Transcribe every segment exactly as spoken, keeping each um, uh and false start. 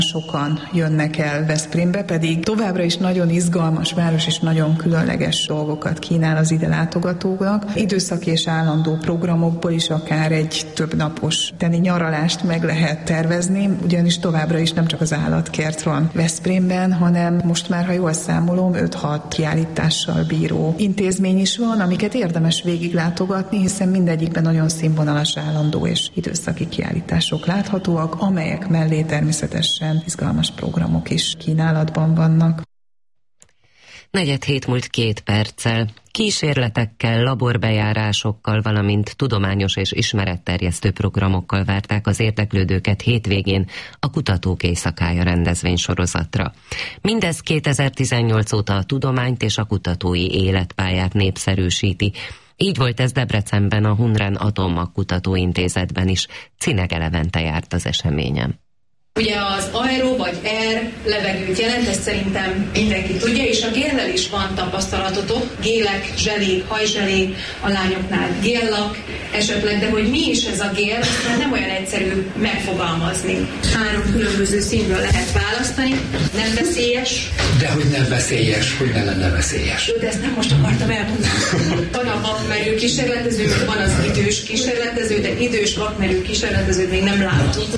sokan jönnek el Veszprémbe, pedig továbbra is nagyon izgalmas város és nagyon különleges dolgokat kínál az ide látogatóknak. Időszaki és állandó programokból is akár egy több napos teni nyaralást meg lehet tervezni, ugyanis továbbra is nem csak az állatkert van Veszprémben, hanem most már, ha jól számolom, öt-hat kiállítással bíró intézmény is van, amiket érdemes végiglátogatni, hiszen mindegyikben nagyon színvonalas állandó és időszaki kiállítások láthatóak, amelyek mellé természetesen izgalmas programok is kínálatban vannak. Negyed hét múlt két perccel. Kísérletekkel, laborbejárásokkal, valamint tudományos és ismeretterjesztő programokkal várták az érdeklődőket hétvégén a Kutatók Éjszakája rendezvénysorozatra. Mindez kétezer-tizennyolc óta a tudományt és a kutatói életpályát népszerűsíti. Így volt ez Debrecenben, a Hunren Atommag Kutatóintézetben is. Cinege Levente járt az eseményen. Ugye az aero vagy air levegőt jelent, ezt szerintem mindenki tudja, és a géllel is van tapasztalatotok, gélek, zselék, hajzselék, a lányoknál géllak esetleg, de hogy mi is ez a gél, ezt nem olyan egyszerű megfogalmazni. Három különböző színről lehet választani, nem veszélyes. De hogy nem veszélyes, hogy ne lenne veszélyes. De ezt nem most akartam elmondani. Van a vakmerő kísérletező, van az idős kísérletező, de idős vakmerő kísérletezőt még nem látott.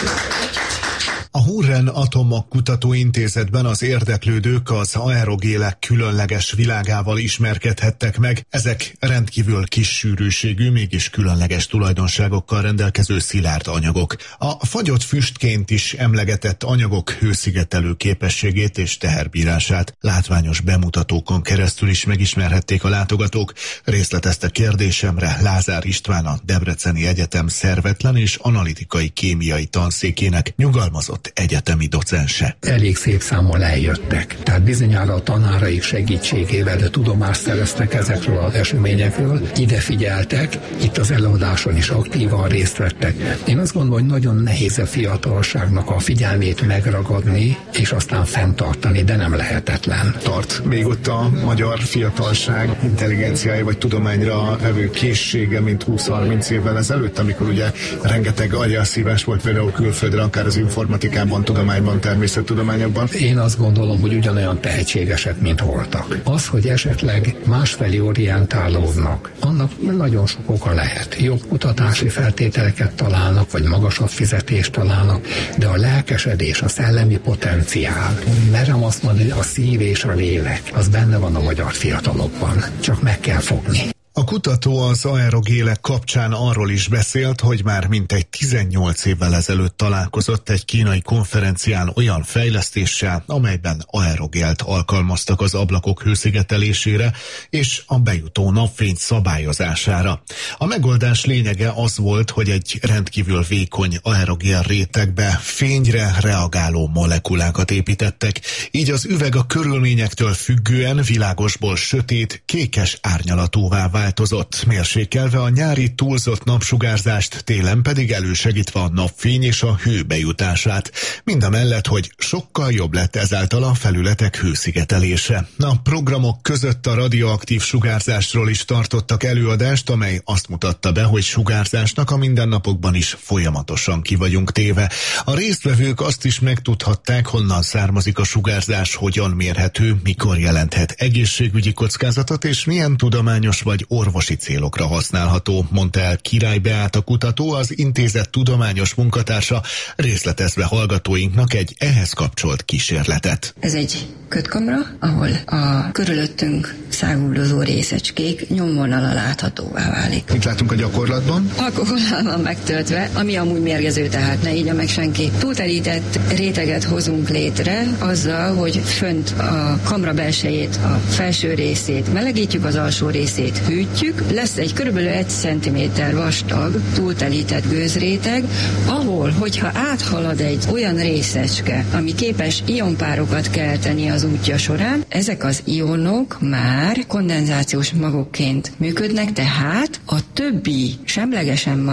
A Hunren Atommag Kutatóintézetben az érdeklődők az aerogélek különleges világával ismerkedhettek meg. Ezek rendkívül kis sűrűségű, mégis különleges tulajdonságokkal rendelkező szilárd anyagok. A fagyott füstként is emlegetett anyagok hőszigetelő képességét és teherbírását látványos bemutatókon keresztül is megismerhették a látogatók. Részletezte kérdésemre Lázár István, a Debreceni Egyetem szervetlen és analitikai kémiai tanszékének nyugalmazott egyetemi docense. Elég szép számmal eljöttek. Tehát bizonyára a tanáraik segítségével de tudomást szereztek ezekről az eseményekről, ide figyeltek, itt az előadáson is aktívan részt vettek. Én azt gondolom, hogy nagyon nehéz a fiatalságnak a figyelmét megragadni, és aztán fenntartani, de nem lehetetlen. Tart még ott a magyar fiatalság intelligenciája vagy tudományra evő készsége, mint húsz-harminc évvel ezelőtt, amikor ugye rengeteg agyelszívás volt például külföldre, akár az informatikában, tudományban, természettudományokban. Én azt gondolom, hogy ugyanolyan tehetségesek, mint voltak. Az, hogy esetleg másfelé orientálódnak, annak nagyon sok oka lehet. Jobb kutatási feltételeket találnak, vagy magasabb fizetést találnak, de a lelkesedés, a szellemi potenciál, merem azt mondani, a szív és a lélek, az benne van a magyar fiatalokban. Csak meg kell fogni. A kutató az aerogélek kapcsán arról is beszélt, hogy már mintegy tizennyolc évvel ezelőtt találkozott egy kínai konferencián olyan fejlesztéssel, amelyben aerogélt alkalmaztak az ablakok hőszigetelésére és a bejutó napfény szabályozására. A megoldás lényege az volt, hogy egy rendkívül vékony aerogél rétegbe fényre reagáló molekulákat építettek, így az üveg a körülményektől függően világosból sötét, kékes árnyalatúvá változott, mérsékelve a nyári túlzott napsugárzást, télen pedig elősegítve a napfény és a hő bejutását. Mindamellett, hogy sokkal jobb lett ezáltal a felületek hőszigetelése. A programok között a radioaktív sugárzásról is tartottak előadást, amely azt mutatta be, hogy sugárzásnak a mindennapokban is folyamatosan ki vagyunk téve. A résztvevők azt is megtudhatták, honnan származik a sugárzás, hogyan mérhető, mikor jelenthet egészségügyi kockázatot, és milyen tudományos vagy orvosi célokra használható, mondta el Király Beáta kutató, az intézet tudományos munkatársa, részletezve hallgatóinknak egy ehhez kapcsolt kísérletet. Ez egy kötkamra, ahol a körülöttünk száguldozó részecskék nyomvonala láthatóvá válik. Mit látunk a gyakorlatban? Alkohollal van megtöltve, ami amúgy mérgező, tehát ne igya meg senki. Túltelített réteget hozunk létre azzal, hogy fönt a kamra belsejét, a felső részét melegítjük, az alsó részét hűtjük. Lesz egy körülbelül egy centiméter vastag, túltelített gőzréteg, ahol, hogyha áthalad egy olyan részecske, ami képes ionpárokat kelteni az útja során, ezek az ionok már kondenzációs magokként működnek, tehát a többi semlegesen maradt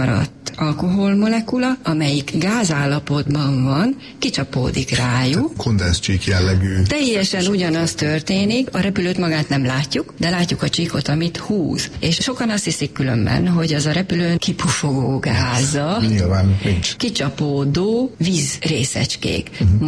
hat alkoholmolekula, amelyik gázállapotban van, kicsapódik rájuk. Kondenszcsík jellegű. Teljesen ugyanaz történik, a repülőt magát nem látjuk, de látjuk a csíkot, amit húz. És sokan azt hiszik különben, hogy az a repülőn kipufogó gáza, nyilván nincs. kicsapódó vízrészecskék. Uh-huh.